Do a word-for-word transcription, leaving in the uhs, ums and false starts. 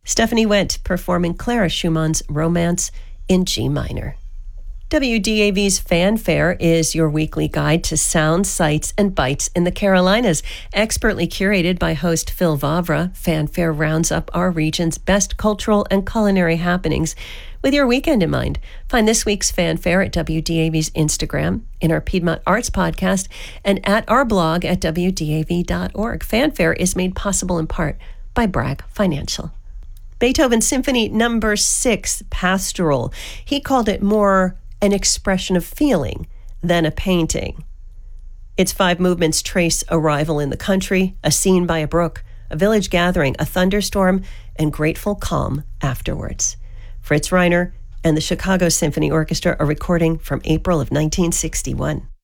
Stephanie Wendt performing Clara Schumann's Romance in G minor. W D A V's Fanfare is your weekly guide to sounds, sights, and bites in the Carolinas. Expertly curated by host Phil Vavra, Fanfare rounds up our region's best cultural and culinary happenings with your weekend in mind. Find this week's Fanfare at W D A V's Instagram, in our Piedmont Arts podcast, and at our blog at W D A V dot org. Fanfare is made possible in part by Bragg Financial. Beethoven Symphony Number Six, Pastoral. He called it more an expression of feeling than a painting. Its five movements trace arrival in the country, a scene by a brook, a village gathering, a thunderstorm, and grateful calm afterwards. Fritz Reiner and the Chicago Symphony Orchestra, a recording from April of nineteen sixty-one.